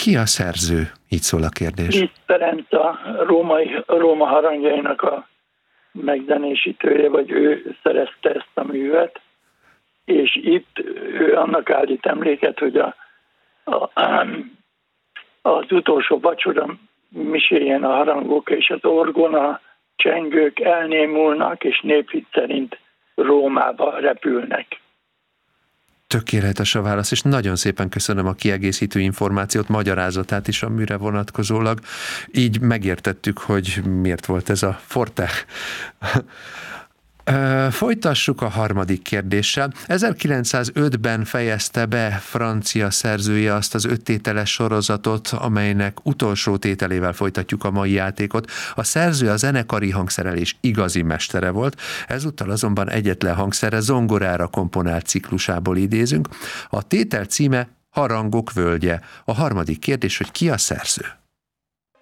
Ki a szerző? Így szól a kérdés. Liszt Ferenc a Róma harangjainak a megzenésítője, vagy ő szerezte ezt a művet, és itt ő annak állít emléket, hogy az utolsó vacsora miséjén a harangok és az orgona csengők elnémulnak, és néphit szerint Rómába repülnek. Tökéletes a válasz, és nagyon szépen köszönöm a kiegészítő információt, magyarázatát is a műre vonatkozólag. Így megértettük, hogy miért volt ez a forte. Folytassuk a harmadik kérdéssel. 1905-ben fejezte be francia szerzője azt az 5 tételes sorozatot, amelynek utolsó tételével folytatjuk a mai játékot. A szerző a zenekari hangszerelés igazi mestere volt, ezúttal azonban egyetlen hangszere zongorára komponált ciklusából idézünk. A tétel címe Harangok völgye. A harmadik kérdés, hogy ki a szerző?